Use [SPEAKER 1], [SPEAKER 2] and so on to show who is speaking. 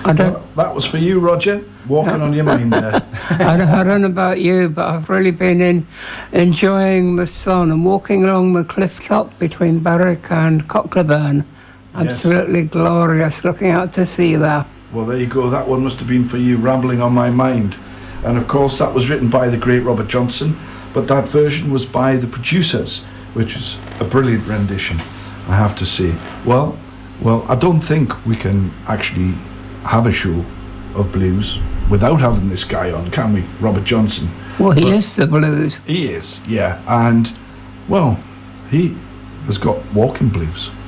[SPEAKER 1] That was for you, Roger. Walking on your mind there.
[SPEAKER 2] I don't know about you, but I've really been enjoying the sun and walking along the cliff top between Berwick and Cockleburn. Absolutely glorious, looking out to sea there.
[SPEAKER 1] Well, there you go. That one must have been for you, Rambling on My Mind. And of course, that was written by the great Robert Johnson, but that version was by the Producers, which is a brilliant rendition, I have to say. Well, I don't think we can actually have a show of blues without having this guy on, can we? Robert Johnson.
[SPEAKER 2] Well, he is the blues.
[SPEAKER 1] He is, yeah. And, well, he has got walking blues.